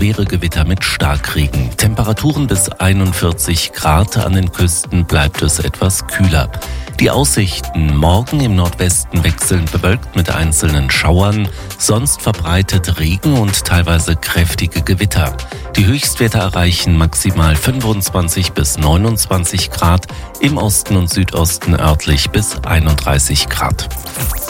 schwere Gewitter mit Starkregen. Temperaturen bis 41 Grad, an den Küsten bleibt es etwas kühler. Die Aussichten: morgen im Nordwesten wechselnd bewölkt mit einzelnen Schauern, sonst verbreitet Regen und teilweise kräftige Gewitter. Die Höchstwerte erreichen maximal 25 bis 29 Grad, im Osten und Südosten örtlich bis 31 Grad.